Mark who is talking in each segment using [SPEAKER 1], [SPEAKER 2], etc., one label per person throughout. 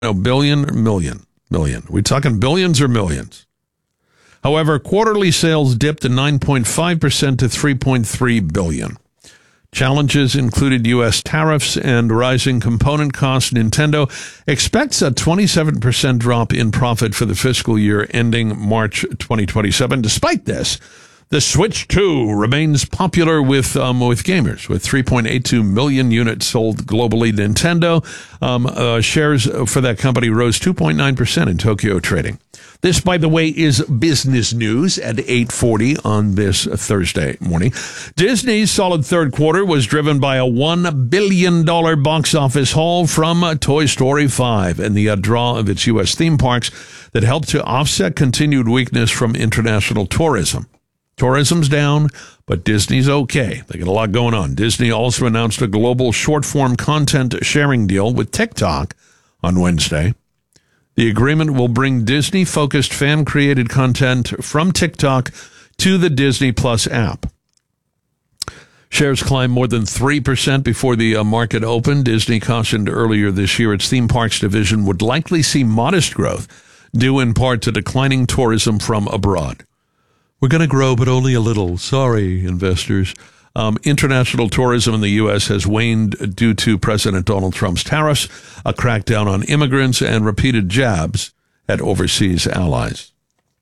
[SPEAKER 1] No, billion or million? Million. We talking billions or millions? However, quarterly sales dipped to 9.5% to $3.3 billion. Challenges included U.S. tariffs and rising component costs. Nintendo expects a 27% drop in profit for the fiscal year ending March 2027. Despite this, the Switch 2 remains popular with gamers, with 3.82 million units sold globally. Nintendo shares for that company rose 2.9% in Tokyo trading. This, by the way, is business news at 8:40 on this Thursday morning. Disney's solid third quarter was driven by a $1 billion box office haul from Toy Story 5 and the draw of its U.S. theme parks that helped to offset continued weakness from international tourism. Tourism's down, but Disney's okay. They got a lot going on. Disney also announced a global short-form content sharing deal with TikTok on Wednesday. The agreement will bring Disney-focused fan-created content from TikTok to the Disney Plus app. Shares climbed more than 3% before the market opened. Disney cautioned earlier this year its theme parks division would likely see modest growth, due in part to declining tourism from abroad. We're going to grow, but only a little. Sorry, investors. International tourism in the U.S. has waned due to President Donald Trump's tariffs, a crackdown on immigrants, and repeated jabs at overseas allies.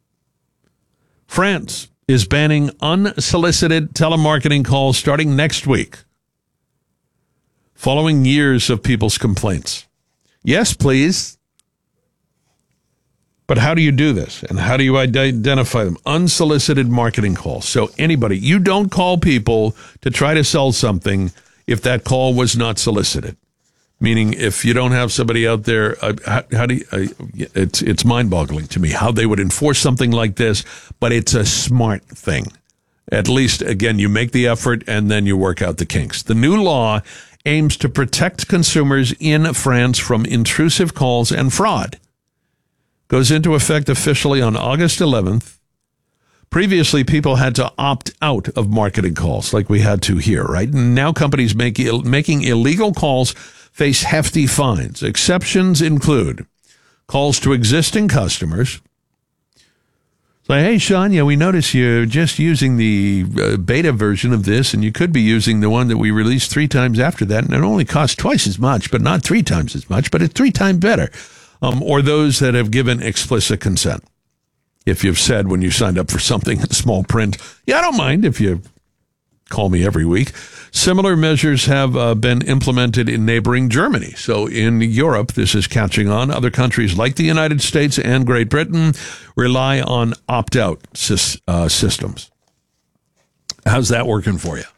[SPEAKER 1] France is banning unsolicited telemarketing calls starting next week, following years of people's complaints. Yes, please. But how do you do this? And how do you identify them? Unsolicited marketing calls. So anybody, you don't call people to try to sell something if that call was not solicited. Meaning, if you don't have somebody out there, how do you, it's mind-boggling to me how they would enforce something like this, but it's a smart thing. At least, again, you make the effort and then you work out the kinks. The new law aims to protect consumers in France from intrusive calls and fraud. Goes into effect officially on August 11th. Previously, people had to opt out of marketing calls like we had to here, right? And now companies making illegal calls face hefty fines. Exceptions include calls to existing customers. Like, hey, Sean, we notice you're just using the beta version of this, and you could be using the one that we released 3 times after that, and it only costs twice as much, but not 3 times as much, but it's 3 times better. Or those that have given explicit consent. If you've said when you signed up for something in small print, I don't mind if you call me every week. Similar measures have been implemented in neighboring Germany. So in Europe, this is catching on. Other countries like the United States and Great Britain rely on opt-out systems. How's that working for you?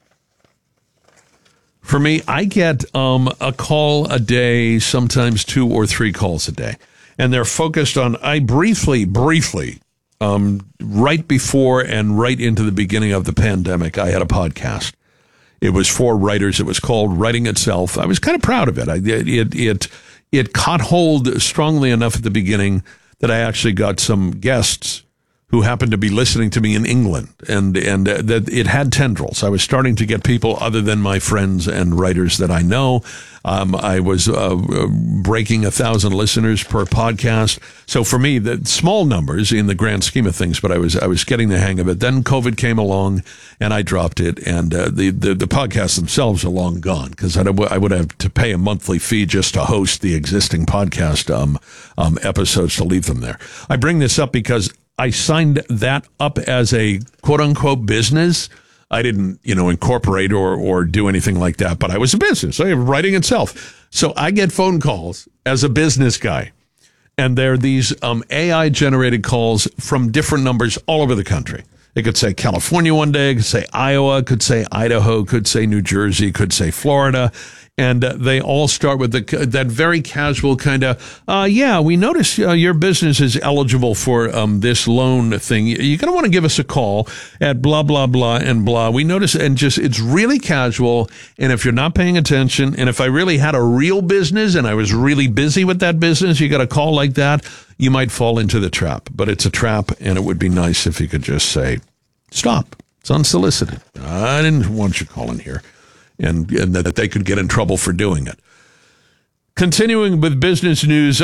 [SPEAKER 1] For me, I get a call a day, sometimes 2 or 3 calls a day. And they're focused on, I briefly, right before and right into the beginning of the pandemic, I had a podcast. It was for writers. It was called Writing Itself. I was kind of proud of it. It caught hold strongly enough at the beginning that I actually got some guests who happened to be listening to me in England, and that it had tendrils. I was starting to get people other than my friends and writers that I know. I was breaking 1,000 listeners per podcast. So for me, the small numbers in the grand scheme of things, but I was getting the hang of it. Then COVID came along, and I dropped it. And the podcasts themselves are long gone because I would have to pay a monthly fee just to host the existing podcast episodes to leave them there. I bring this up because I signed that up as a quote-unquote business. I didn't, incorporate or do anything like that, but I was a business. I am Writing Itself. So I get phone calls as a business guy, and they're these AI-generated calls from different numbers all over the country. It could say California one day, it could say Iowa, could say Idaho, could say New Jersey, could say Florida. And they all start with that very casual kind of, we notice your business is eligible for this loan thing. You're going to want to give us a call at blah, blah, blah, and blah. We notice, and just it's really casual. And if you're not paying attention, and if I really had a real business and I was really busy with that business, you got a call like that, you might fall into the trap. But it's a trap, and it would be nice if you could just say, stop. It's unsolicited. I didn't want you calling here. And that they could get in trouble for doing it. Continuing with business news.